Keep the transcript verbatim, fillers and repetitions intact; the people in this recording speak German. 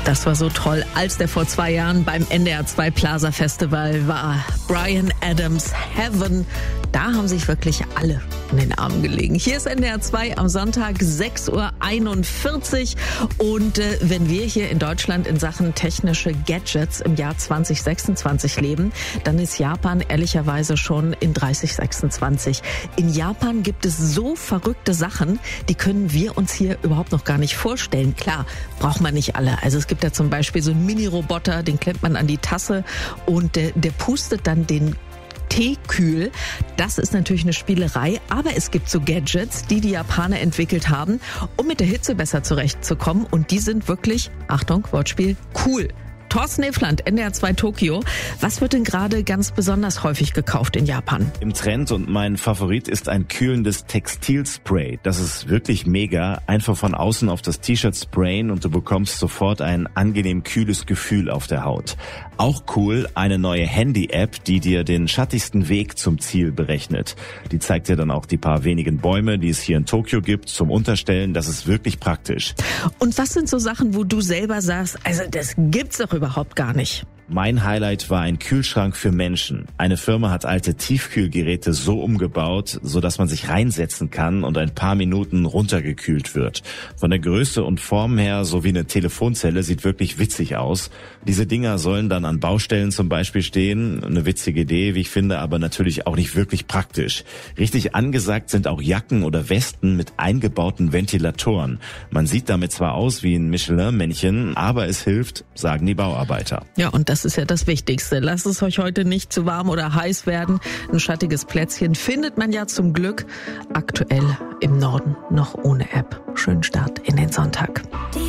Das war so toll, als der vor zwei Jahren beim N D R zwei Plaza Festival war. Bryan Adams, Heaven. Da haben sich wirklich alle in den Armen gelegen. Hier ist N D R zwei am Sonntag, sechs Uhr einundvierzig. Und äh, wenn wir hier in Deutschland in Sachen technische Gadgets im Jahr zwanzig sechsundzwanzig leben, dann ist Japan ehrlicherweise schon in dreißig sechsundzwanzig. In Japan gibt es so verrückte Sachen, die können wir uns hier überhaupt noch gar nicht vorstellen. Klar, braucht man nicht alle. Also es gibt ja zum Beispiel so einen Mini-Roboter, den klemmt man an die Tasse und der, der pustet dann den Tee kühl. Das ist natürlich eine Spielerei, aber es gibt so Gadgets, die die Japaner entwickelt haben, um mit der Hitze besser zurechtzukommen. Und die sind wirklich, Achtung, Wortspiel, cool. Thorsten Efland, N D R zwei Tokio. Was wird denn gerade ganz besonders häufig gekauft in Japan? Im Trend und mein Favorit ist ein kühlendes Textilspray. Das ist wirklich mega. Einfach von außen auf das T-Shirt sprayen und du bekommst sofort ein angenehm kühles Gefühl auf der Haut. Auch cool, eine neue Handy-App, die dir den schattigsten Weg zum Ziel berechnet. Die zeigt dir dann auch die paar wenigen Bäume, die es hier in Tokio gibt, zum Unterstellen. Das ist wirklich praktisch. Und was sind so Sachen, wo du selber sagst, also das gibt's doch überhaupt gar nicht? Mein Highlight war ein Kühlschrank für Menschen. Eine Firma hat alte Tiefkühlgeräte so umgebaut, so dass man sich reinsetzen kann und ein paar Minuten runtergekühlt wird. Von der Größe und Form her so wie eine Telefonzelle, sieht wirklich witzig aus. Diese Dinger sollen dann an Baustellen zum Beispiel stehen. Eine witzige Idee, wie ich finde, aber natürlich auch nicht wirklich praktisch. Richtig angesagt sind auch Jacken oder Westen mit eingebauten Ventilatoren. Man sieht damit zwar aus wie ein Michelin-Männchen, aber es hilft, sagen die Bauarbeiter. Ja, und das ist ja das Wichtigste. Lasst es euch heute nicht zu warm oder heiß werden. Ein schattiges Plätzchen findet man ja zum Glück aktuell im Norden noch ohne App. Schönen Start in den Sonntag.